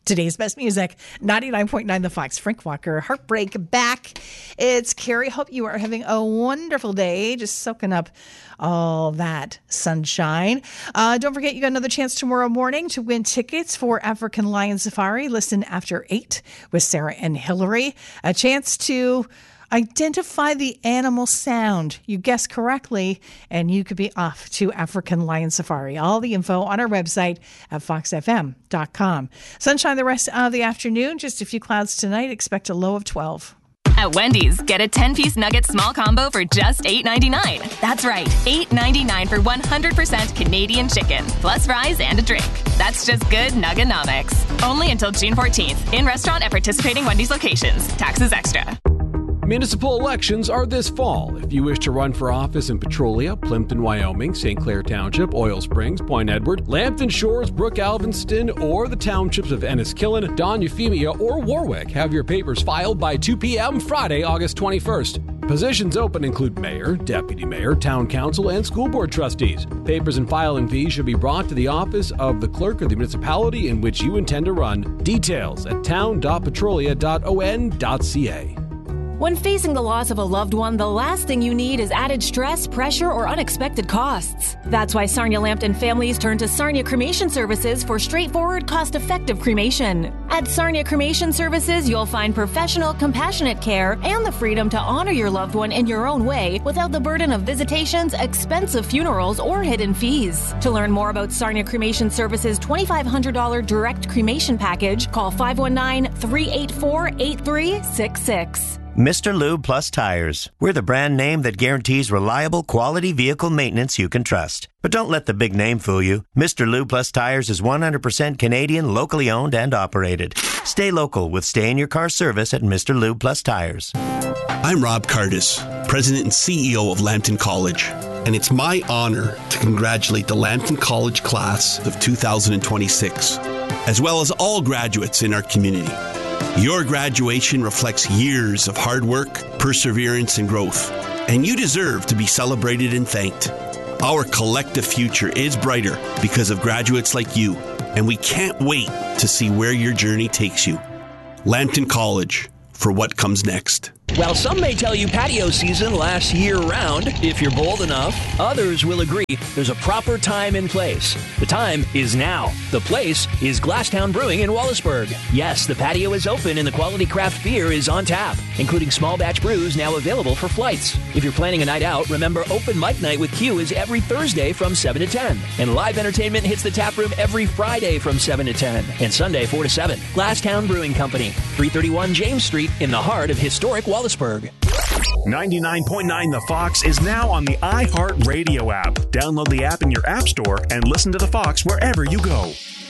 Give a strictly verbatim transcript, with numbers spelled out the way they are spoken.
Today's best music, ninety-nine point nine The Fox. Frank Walker, Heartbreak back. It's Carrie. Hope you are having a wonderful day, just soaking up all that sunshine. Uh, don't forget, you got another chance tomorrow morning to win tickets for African Lion Safari. Listen after eight with Sarah and Hillary. A chance to identify the animal sound. You guessed correctly, and you could be off to African Lion Safari. All the info on our website at fox f m dot com. Sunshine the rest of the afternoon. Just a few clouds tonight. Expect a low of twelve. At Wendy's, get a ten-piece nugget small combo for just eight ninety-nine. That's right, eight ninety-nine for one hundred percent Canadian chicken, plus fries and a drink. That's just good Nugganomics. Only until June fourteenth. In restaurant at participating Wendy's locations. Taxes extra. Municipal elections are this fall. If you wish to run for office in Petrolia, Plimpton, Wyoming, Saint Clair Township, Oil Springs, Point Edward, Lambton Shores, Brook Alvinston, or the townships of Enniskillen, Don Euphemia, or Warwick, have your papers filed by two p.m. Friday, August twenty-first. Positions open include mayor, deputy mayor, town council, and school board trustees. Papers and filing fees should be brought to the office of the clerk of the municipality in which you intend to run. Details at town dot petrolia dot o n dot c a. When facing the loss of a loved one, the last thing you need is added stress, pressure, or unexpected costs. That's why Sarnia Lambton families turn to Sarnia Cremation Services for straightforward, cost-effective cremation. At Sarnia Cremation Services, you'll find professional, compassionate care and the freedom to honor your loved one in your own way without the burden of visitations, expensive funerals, or hidden fees. To learn more about Sarnia Cremation Services' twenty-five hundred dollars direct cremation package, call five one nine, three eight four, eight three six six. Mister Lube Plus Tires. We're the brand name that guarantees reliable, quality vehicle maintenance you can trust. But don't let the big name fool you. Mister Lube Plus Tires is one hundred percent Canadian, locally owned and operated. Stay local with stay-in-your-car service at Mister Lube Plus Tires. I'm Rob Cardis, President and C E O of Lambton College. And it's my honor to congratulate the Lambton College class of two thousand twenty-six, as well as all graduates in our community. Your graduation reflects years of hard work, perseverance, and growth, and you deserve to be celebrated and thanked. Our collective future is brighter because of graduates like you, and we can't wait to see where your journey takes you. Lambton College, for what comes next. While some may tell you patio season lasts year-round, if you're bold enough, others will agree there's a proper time and place. The time is now. The place is Glasstown Brewing in Wallaceburg. Yes, the patio is open and the quality craft beer is on tap, including small batch brews now available for flights. If you're planning a night out, remember Open Mic Night with Q is every Thursday from seven to ten. And live entertainment hits the tap room every Friday from seven to ten. And Sunday four to seven. Glasstown Brewing Company, three thirty-one James Street in the heart of historic Wallaceburg. ninety-nine point nine The Fox is now on the iHeartRadio app. Download the app in your app store and listen to The Fox wherever you go.